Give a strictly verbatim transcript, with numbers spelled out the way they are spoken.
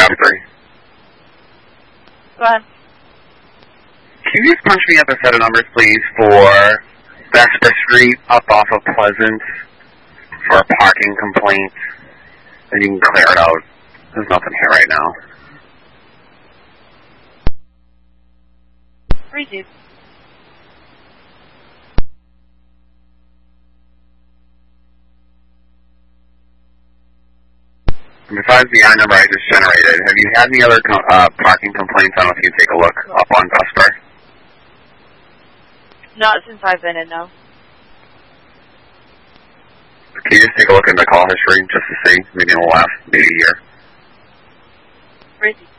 Asbury. Go ahead. Can you just punch me up a set of numbers, please, for Vesper Street up off of Pleasant for a parking complaint? And you can clear it out. There's nothing here right now. Receive. Besides the I number I just generated, have you had any other uh, parking complaints? I don't know if you can take a look up on Vesper. Not since I've been in, no. Can you just take a look at the call history just to see? Maybe in the last maybe a year. Receive.